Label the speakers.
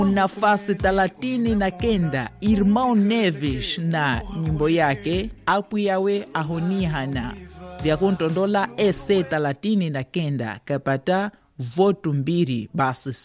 Speaker 1: nafasi 39 Irmão Neves na nyimbo yake apu yawe ahonihana vya kuntondola ese 39 kapata votu mbiri basi